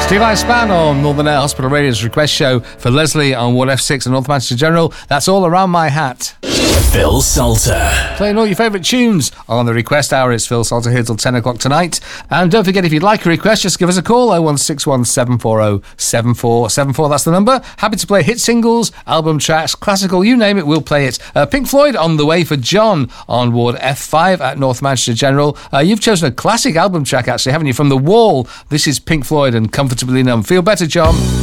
Steve Span on Northern Air Hospital Radio's request show for Leslie on Ward F6 and North Manchester General. That's All Around My Hat. Phil Salter. Playing all your favourite tunes on the request hour. It's Phil Salter here till 10 o'clock tonight. And don't forget, if you'd like a request, just give us a call, 01617 740 7474. That's the number. Happy to play hit singles, album tracks, classical, you name it, we'll play it. Pink Floyd on the way for John on Ward F5 at North Manchester General. You've chosen a classic album track, actually, haven't you? From The Wall. This is Pink Floyd and Comfortably Numb. Feel better, John.